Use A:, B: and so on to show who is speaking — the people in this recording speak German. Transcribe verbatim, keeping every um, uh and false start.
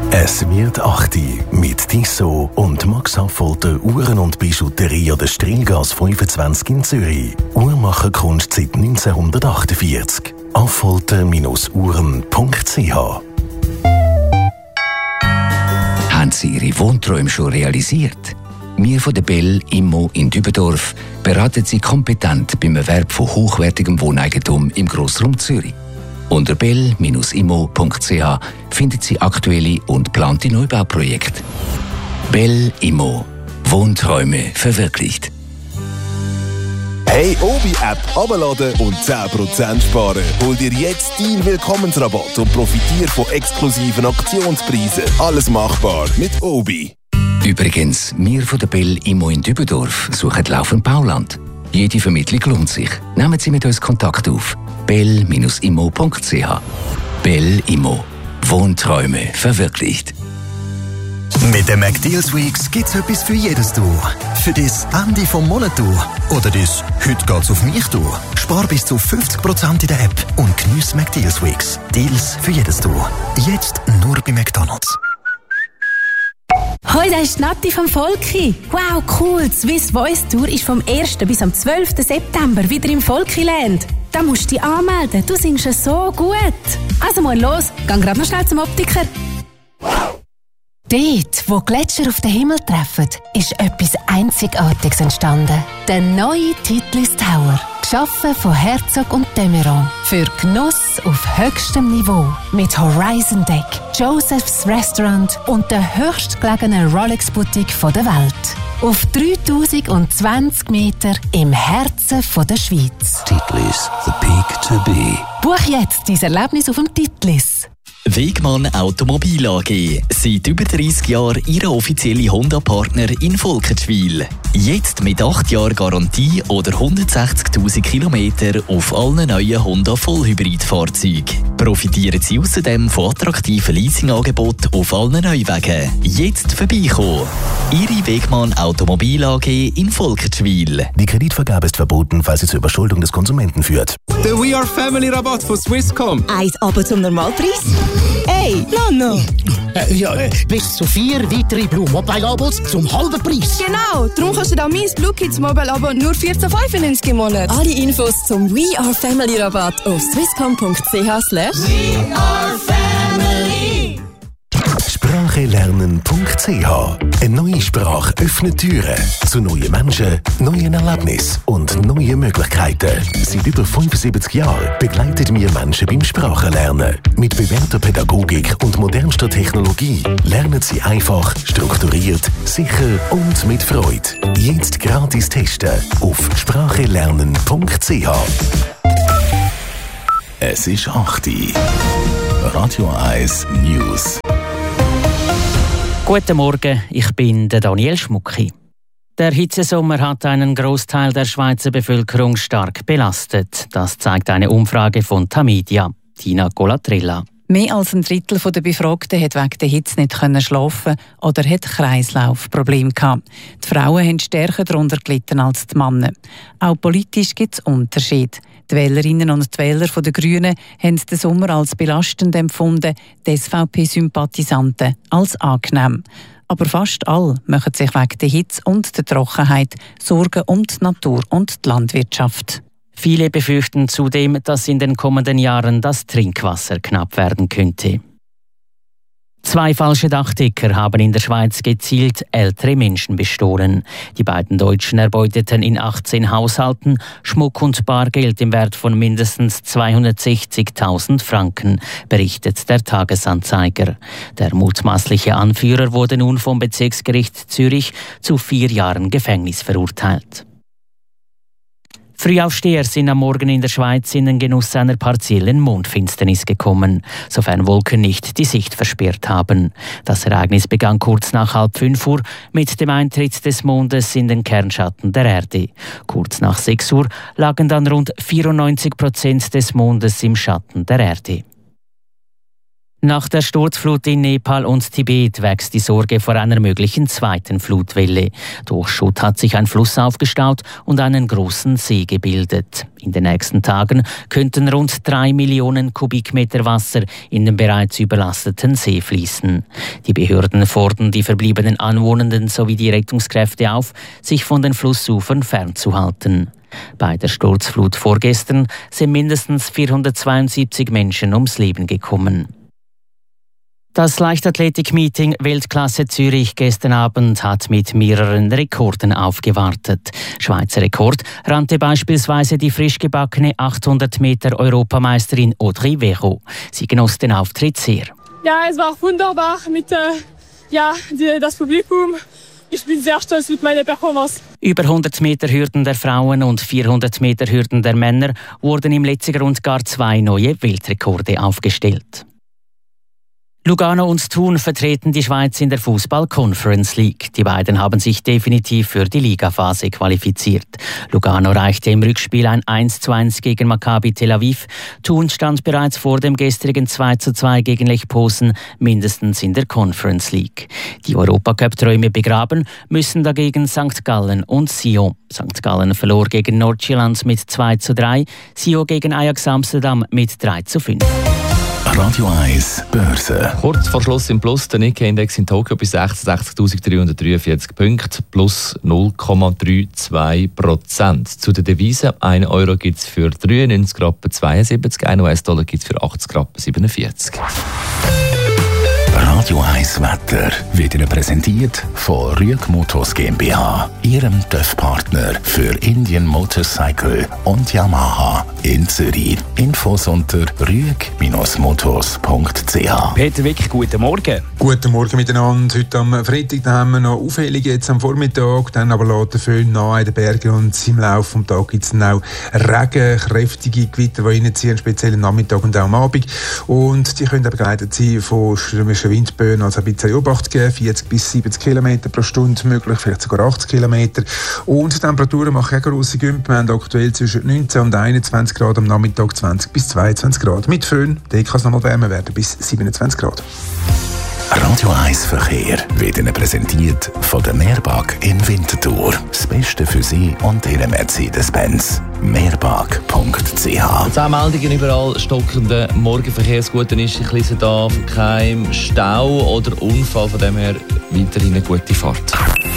A: Es wird acht mit Tissot und Max Affolter Uhren und Bijouterie an der Strilgasse fünfundzwanzig in Zürich. Uhrmacherkunst seit neunzehnhundertachtundvierzig. affolter Uhren punkt c h.
B: Haben Sie Ihre Wohnträume schon realisiert? Wir von der Bell Immo in Dübendorf beraten Sie kompetent beim Erwerb von hochwertigem Wohneigentum im Grossraum Zürich. Unter bell Immo punkt c h finden Sie aktuelle und geplante Neubauprojekte. Bell Immo. Wohnträume verwirklicht.
C: Hey, Obi-App abladen und zehn Prozent sparen. Hol dir jetzt deinen Willkommensrabatt und profitiere von exklusiven Aktionspreisen. Alles machbar mit Obi.
B: Übrigens, wir von der Bell Immo in Dübendorf suchen laufend Bauland. Jede Vermittlung lohnt sich. Nehmen Sie mit uns Kontakt auf. bell Immo punkt c h. Bell Immo. Wohnträume verwirklicht.
D: Mit den McDeals Weeks gibt's etwas für jedes Tour. Für das Ende vom Monat Tour oder das «Heute geht's auf mich» Tour. Spar bis zu fünfzig Prozent in der App und geniess McDeals Weeks. Deals für jedes Tour. Jetzt nur bei McDonald's.
E: Hoi, da ist Nati vom Volki. Wow, cool. Die Swiss Voice Tour ist vom ersten bis am zwölften September wieder im Volkiland. Da musst du dich anmelden. Du singst ja so gut. Also mal los, geh gerade noch schnell zum Optiker. Dort, wo Gletscher auf den Himmel treffen, ist etwas Einzigartiges entstanden. Der neue Titlis Tower. Geschaffen von Herzog und de Meuron. Für Genuss auf höchstem Niveau. Mit Horizon Deck, Joseph's Restaurant und der höchstgelegenen Rolex-Boutique der Welt. Auf dreitausendzwanzig Meter im Herzen der Schweiz.
B: Titlis, the peak to be.
E: Buch jetzt dein Erlebnis auf dem Titlis.
F: Wegmann Automobil A G. Seit über dreißig Jahren Ihr offizieller Honda-Partner in Volkenschwil. Jetzt mit acht Jahren Garantie oder hundertsechzigtausend Kilometer auf allen neuen Honda Vollhybrid-Fahrzeugen. Profitieren Sie außerdem von attraktiven Leasingangeboten auf allen Neuwagen. Jetzt vorbeikommen. Ihre Wegmann Automobil A G in Volkenschwil.
A: Die Kreditvergabe ist verboten, falls sie zur Überschuldung des Konsumenten führt.
G: Der We Are Family Rabatt von Swisscom.
H: Eins aber zum Normalpreis? Hey, Nano!
I: Äh, ja, äh, bis zu vier weitere Blue Mobile Abos zum halben Preis.
H: Genau, darum kannst du da mein Blue Kids Mobile Abo nur vierzehn fünfundneunzig im Monat. Alle Infos zum We Are Family Rabatt auf swisscom punkt c h slash
J: We Are Family.
A: sprache lernen punkt c h. Eine neue Sprache öffnet Türen zu neuen Menschen, neuen Erlebnissen und neuen Möglichkeiten. Seit über fünfundsiebzig Jahren begleiten wir Menschen beim Sprachenlernen. Mit bewährter Pädagogik und modernster Technologie lernen sie einfach, strukturiert, sicher und mit Freude. Jetzt gratis testen auf sprache lernen punkt c h. Es ist acht Uhr. Radio eins News.
K: Guten Morgen, ich bin der Daniel Schmucki. Der Hitzesommer hat einen Großteil der Schweizer Bevölkerung stark belastet. Das zeigt eine Umfrage von Tamedia. Tina Colatrella.
L: Mehr als ein Drittel der Befragten hat wegen der Hitze nicht schlafen oder hat Kreislaufprobleme gehabt. Die Frauen haben stärker darunter gelitten als die Männer. Auch politisch gibt es Unterschiede. Die Wählerinnen und Wähler der Grünen haben den Sommer als belastend empfunden, die S V P-Sympathisanten als angenehm. Aber fast alle machen sich wegen der Hitze und der Trockenheit Sorgen um die Natur und die Landwirtschaft.
K: Viele befürchten zudem, dass in den kommenden Jahren das Trinkwasser knapp werden könnte. Zwei falsche Dachdecker haben in der Schweiz gezielt ältere Menschen bestohlen. Die beiden Deutschen erbeuteten in achtzehn Haushalten Schmuck und Bargeld im Wert von mindestens zweihundertsechzigtausend Franken, berichtet der Tagesanzeiger. Der mutmaßliche Anführer wurde nun vom Bezirksgericht Zürich zu vier Jahren Gefängnis verurteilt. Frühaufsteher sind am Morgen in der Schweiz in den Genuss einer partiellen Mondfinsternis gekommen, sofern Wolken nicht die Sicht versperrt haben. Das Ereignis begann kurz nach halb fünf Uhr mit dem Eintritt des Mondes in den Kernschatten der Erde. Kurz nach sechs Uhr lagen dann rund vierundneunzig Prozent des Mondes im Schatten der Erde. Nach der Sturzflut in Nepal und Tibet wächst die Sorge vor einer möglichen zweiten Flutwelle. Durch Schutt hat sich ein Fluss aufgestaut und einen großen See gebildet. In den nächsten Tagen könnten rund drei Millionen Kubikmeter Wasser in den bereits überlasteten See fließen. Die Behörden fordern die verbliebenen Anwohner sowie die Rettungskräfte auf, sich von den Flussufern fernzuhalten. Bei der Sturzflut vorgestern sind mindestens vierhundertzweiundsiebzig Menschen ums Leben gekommen. Das Leichtathletik-Meeting Weltklasse Zürich gestern Abend hat mit mehreren Rekorden aufgewartet. Schweizer Rekord rannte beispielsweise die frisch gebackene achthundert Meter Europameisterin Audrey Vero. Sie genoss den Auftritt sehr.
M: Ja, es war wunderbar mit äh, ja, die, das Publikum. Ich bin sehr stolz mit meiner Performance.
K: Über hundert Meter Hürden der Frauen und vierhundert Meter Hürden der Männer wurden im letzten Grund gar zwei neue Weltrekorde aufgestellt. Lugano und Thun vertreten die Schweiz in der Fußball-Conference League. Die beiden haben sich definitiv für die Ligaphase qualifiziert. Lugano reichte im Rückspiel ein eins zu eins gegen Maccabi Tel Aviv. Thun stand bereits vor dem gestrigen zwei zu zwei gegen Lech Posen mindestens in der Conference League. Die Europacup-Träume begraben müssen dagegen Sankt Gallen und Sion. Sankt Gallen verlor gegen Nordjylland mit zwei zu drei, Sion gegen Ajax Amsterdam mit drei zu fünf.
A: Radio eins Börse.
N: Kurz vor Schluss im Plus, der Nikkei-Index in Tokio bis sechsundsechzigtausenddreihundertdreiundvierzig Punkte, plus null Komma zweiunddreißig Prozent. Zu den Devisen, ein Euro gibt es für dreiundneunzig Rappen zweiundsiebzig, ein U S-Dollar gibt es für achtzig Rappen siebenundvierzig.
A: Radio eins Wetter wird Ihnen präsentiert von Rüeg Motors GmbH, Ihrem T Ö F-Partner für Indian Motorcycle und Yamaha in Zürich. Infos unter rüeg Motors punkt c h.
O: Peter Wick, guten Morgen.
P: Guten Morgen miteinander. Heute am Freitag da haben wir noch Aufhellungen jetzt am Vormittag, dann aber lässt der Föhn nach in den Bergen und im Laufe des Tages gibt es dann auch Regen, kräftige Gewitter, die reinziehen, speziell am Nachmittag und auch am Abend. Und die können auch begleitet sein von stürmischen Windböen, also ein bisschen Obacht geben, vierzig bis siebzig Kilometer pro Stunde möglich, vielleicht sogar achtzig Kilometer. Und die Temperaturen machen auch grosse Gümpe. Wir haben aktuell zwischen neunzehn und einundzwanzig Grad, am Nachmittag zwanzig bis zweiundzwanzig Grad. Mit Föhn, der kann es nochmal wärmer werden, bis siebenundzwanzig Grad.
A: Radio eins Verkehr wird Ihnen präsentiert von der Meerbag in Winterthur. Das Beste für Sie und Ihren Mercedes-Benz. meerbag punkt c h.
N: Zehn Meldungen überall, stockender Morgenverkehr. Das Gute ist, ich lese da von keinem Stau oder Unfall, von dem her weiterhin eine gute Fahrt.